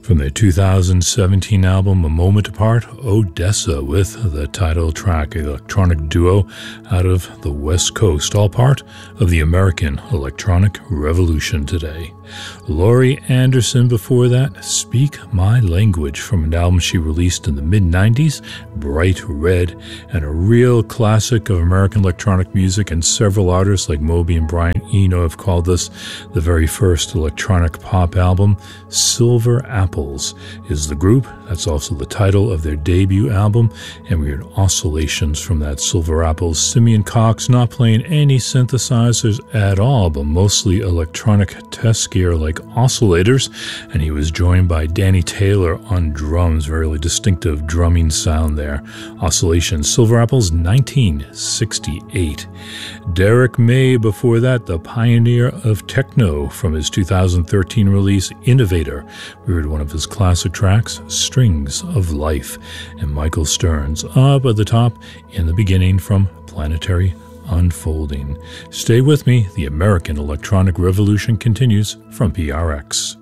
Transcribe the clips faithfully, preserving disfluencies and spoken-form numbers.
From their two thousand seventeen album A Moment Apart, Odessa with the title track, an electronic duo out of the West Coast, all part of the American electronic revolution today. Laurie Anderson before that, Speak My Language, from an album she released in the mid nineties, Bright Red, and a real classic of American electronic music, and several artists like Moby and Brian Eno have called this the very first electronic pop album. Silver Apples is the group. That's also the title of their debut album, and we heard Oscillations from that Silver Apples. Simeon Cox not playing any synthesizers at all, but mostly electronic test gear like oscillators, and he was joined by Danny Taylor on drums. Very distinctive drumming sound there. Oscillations, Silver Apples, nineteen sixty-eight. Derek May before that, the pioneer of techno, from his two thousand thirteen release Innovator. We heard one of his classic tracks, Strings of Life, and Michael Stearns up at the top in the beginning from Planetary Unfolding. Stay with me. The American Electronic Revolution continues from P R X.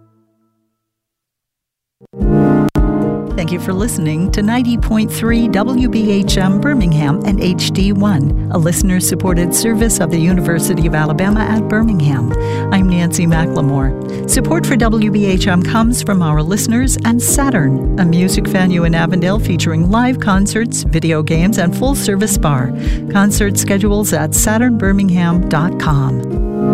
Thank you for listening to ninety point three W B H M Birmingham and H D one, a listener-supported service of the University of Alabama at Birmingham. I'm Nancy McLemore. Support for W B H M comes from our listeners and Saturn, a music venue in Avondale featuring live concerts, video games, and full-service bar. Concert schedules at saturn birmingham dot com.